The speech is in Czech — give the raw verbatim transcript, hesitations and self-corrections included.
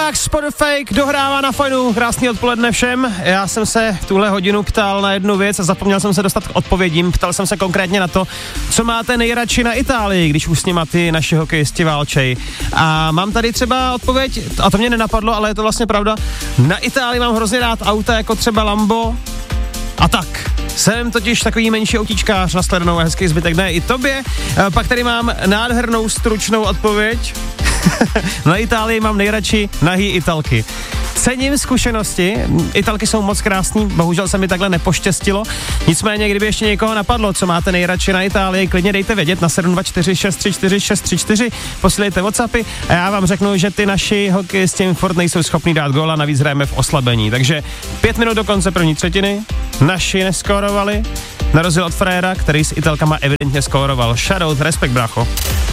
Max, Spotfake, dohrává na fajnu, krásný odpoledne všem. Já jsem se v tuhle hodinu ptal na jednu věc a zapomněl jsem se dostat k odpovědím. Ptal jsem se konkrétně na to, co máte nejradši na Itálii, když už s nima ty naši hokejisti válčej. A mám tady třeba odpověď, a to mě nenapadlo, ale je to vlastně pravda. Na Itálii mám hrozně rád auta jako třeba Lambo a tak. Jsem totiž takový menší autíčkář, nashledanou a hezký zbytek ne i tobě. E, pak tady mám nádhernou stručnou odpověď. Na Itálii mám nejradši nahý Italky. Cením zkušenosti, Italky jsou moc krásný, bohužel se mi takhle nepoštěstilo. Nicméně, kdyby ještě někoho napadlo, co máte nejradši na Itálii, klidně dejte vědět na sedm dva čtyři šest tři čtyři šest tři čtyři, posílejte WhatsAppy a já vám řeknu, že ty naši hokejisti furt nejsou schopní dát gól a navíc hrajeme v oslabení. Takže pět minut do konce první třetiny, naši neskórovali, na rozdíl od Frejera, který s Italkama evidentně skóroval. Shoutout, respekt, brácho.